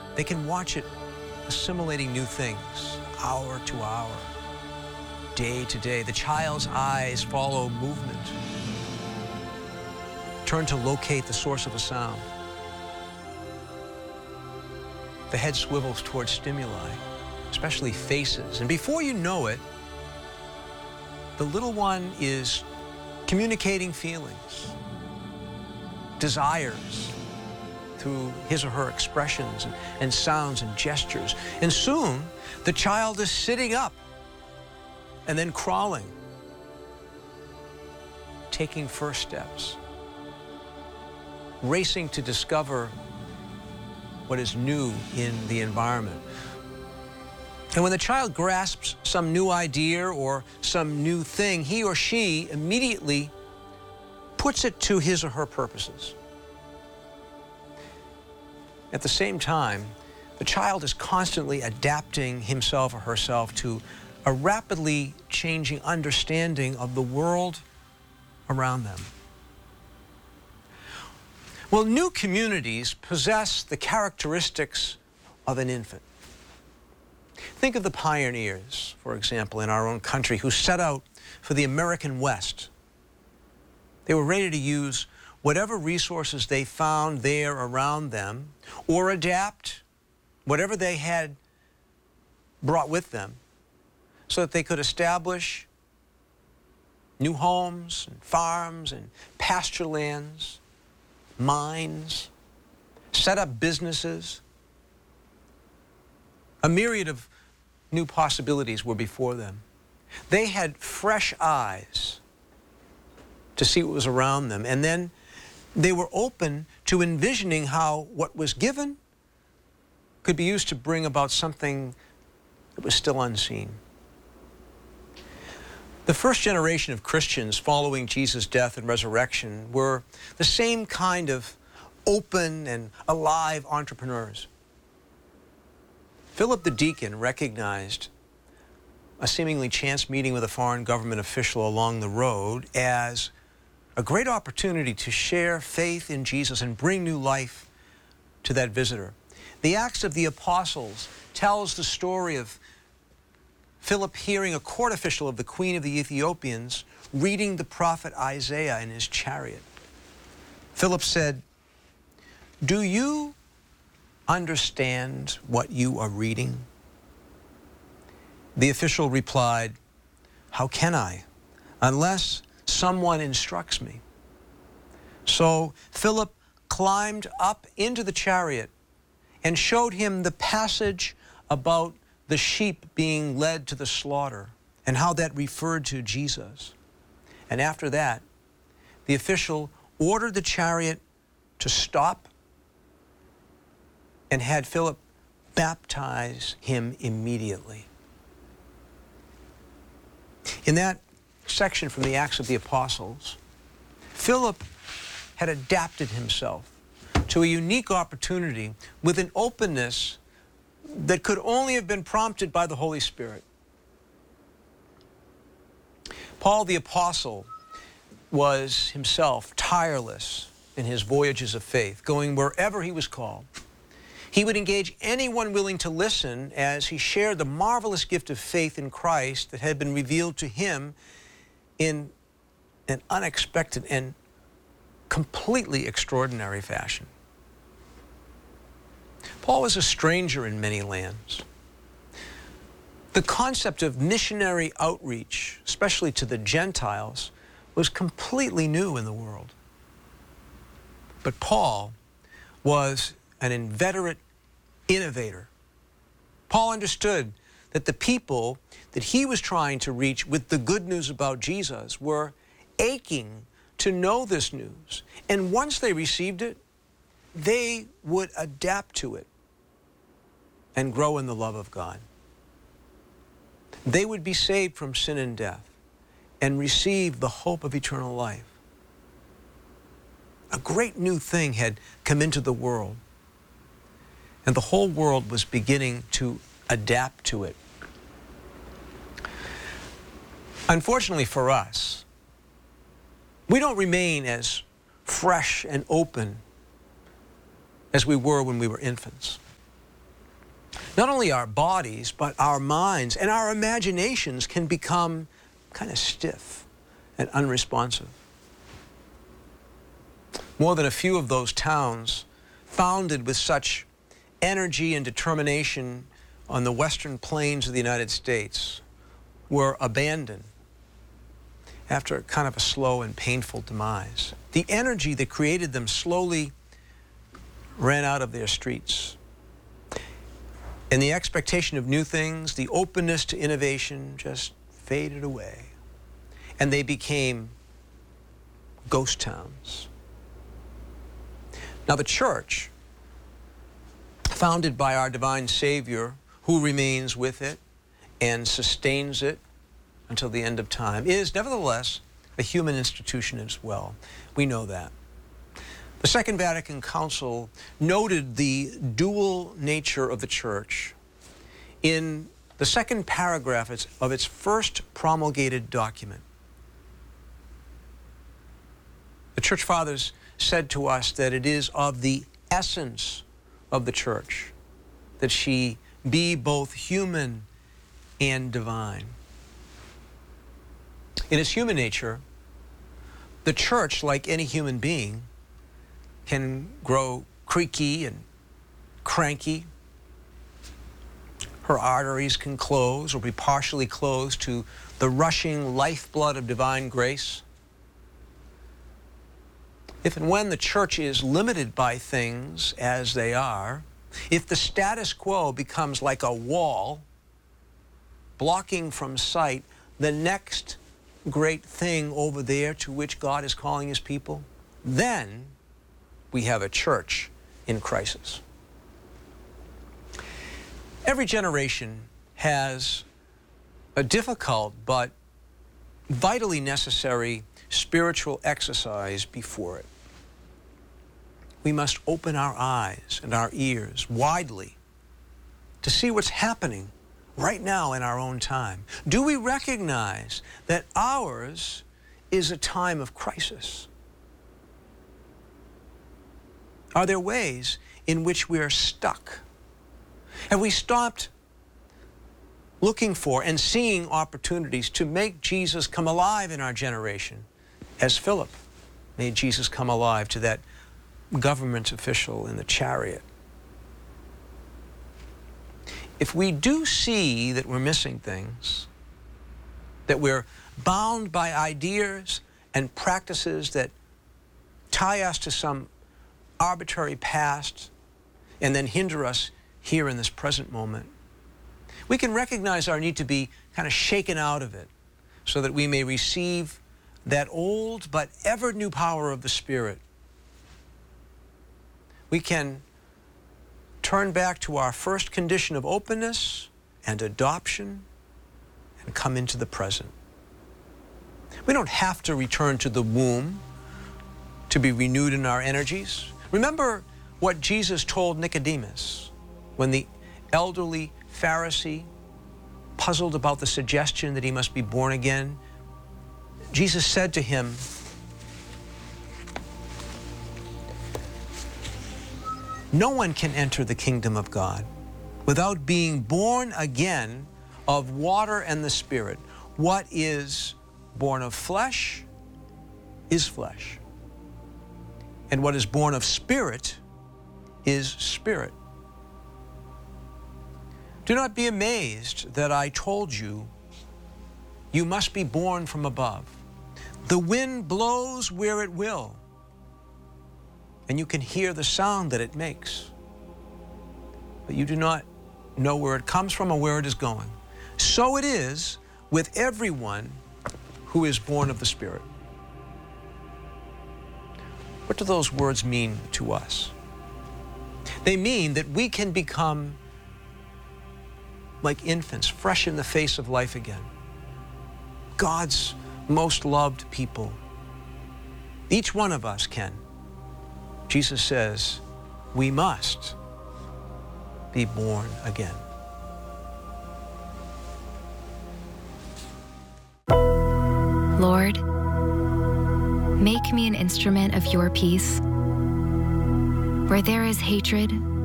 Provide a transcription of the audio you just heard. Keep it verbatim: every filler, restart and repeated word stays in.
They can watch it assimilating new things, hour to hour, day to day. The child's eyes follow movement, turn to locate the source of a sound. The head swivels towards stimuli, especially faces. And before you know it, the little one is communicating feelings, desires, through his or her expressions and, and sounds and gestures. And soon, the child is sitting up and then crawling, taking first steps, racing to discover what is new in the environment. And when the child grasps some new idea or some new thing, he or she immediately puts it to his or her purposes. At the same time, the child is constantly adapting himself or herself to a rapidly changing understanding of the world around them. Well, new communities possess the characteristics of an infant. Think of the pioneers, for example, in our own country, who set out for the American West. They were ready to use whatever resources they found there around them, or adapt whatever they had brought with them, so that they could establish new homes and farms and pasture lands, mines, set up businesses. A myriad of new possibilities were before them. They had fresh eyes to see what was around them, and then they were open to envisioning how what was given could be used to bring about something that was still unseen. The first generation of Christians following Jesus' death and resurrection were the same kind of open and alive entrepreneurs. Philip the deacon recognized a seemingly chance meeting with a foreign government official along the road as a great opportunity to share faith in Jesus and bring new life to that visitor. The Acts of the Apostles tells the story of Philip hearing a court official of the Queen of the Ethiopians reading the prophet Isaiah in his chariot. Philip said, "Do you understand what you are reading?" The official replied, "How can I, unless someone instructs me?" So Philip climbed up into the chariot and showed him the passage about the sheep being led to the slaughter and how that referred to Jesus. And after that, the official ordered the chariot to stop and had Philip baptize him immediately. In that section from the Acts of the Apostles, Philip had adapted himself to a unique opportunity with an openness that could only have been prompted by the Holy Spirit. Paul the Apostle was himself tireless in his voyages of faith, going wherever he was called. He would engage anyone willing to listen as he shared the marvelous gift of faith in Christ that had been revealed to him in an unexpected and completely extraordinary fashion. Paul was a stranger in many lands. The concept of missionary outreach, especially to the Gentiles, was completely new in the world. But Paul was an inveterate innovator. Paul understood that the people that he was trying to reach with the good news about Jesus were aching to know this news. And once they received it, they would adapt to it and grow in the love of God. They would be saved from sin and death and receive the hope of eternal life. A great new thing had come into the world, and the whole world was beginning to adapt to it. Unfortunately for us, we don't remain as fresh and open as we were when we were infants. not only our bodies, but our minds and our imaginations can become kind of stiff and unresponsive. More than a few of those towns, founded with such energy and determination on the western plains of the United States, were abandoned after kind of a slow and painful demise. The energy that created them slowly ran out of their streets. And the expectation of new things, the openness to innovation just faded away. And they became ghost towns. Now the church, founded by our divine Savior, who remains with it and sustains it until the end of time, is nevertheless a human institution as well. We know that. The Second Vatican Council noted the dual nature of the church in the second paragraph of its first promulgated document. The Church Fathers said to us that it is of the essence of the church that she be both human and divine. In its human nature, the church, like any human being, can grow creaky and cranky. Her arteries can close or be partially closed to the rushing lifeblood of divine grace. If and when the church is limited by things as they are, if the status quo becomes like a wall, blocking from sight the next great thing over there to which God is calling his people, then we have a church in crisis. Every generation has a difficult but vitally necessary spiritual exercise before it. We must open our eyes and our ears widely to see what's happening right now in our own time. Do we recognize that ours is a time of crisis? Are there ways in which we are stuck? Have we stopped looking for and seeing opportunities to make Jesus come alive in our generation, as Philip made Jesus come alive to that government official in the chariot? If we do see that we're missing things, that we're bound by ideas and practices that tie us to some arbitrary past and then hinder us here in this present moment, we can recognize our need to be kind of shaken out of it so that we may receive that old but ever new power of the Spirit. We can turn back to our first condition of openness and adoption and come into the present. We don't have to return to the womb to be renewed in our energies. Remember what Jesus told Nicodemus when the elderly Pharisee puzzled about the suggestion that he must be born again. Jesus said to him, "No one can enter the kingdom of God without being born again of water and the Spirit. What is born of flesh is flesh, and what is born of spirit is spirit." Do not be amazed that I told you, you must be born from above. The wind blows where it will, and you can hear the sound that it makes, but you do not know where it comes from or where it is going. So it is with everyone who is born of the Spirit. What do those words mean to us? They mean that we can become like infants, fresh in the face of life again. God's most loved people. Each one of us can. Jesus says, we must be born again. Lord, make me an instrument of your peace. Where there is hatred,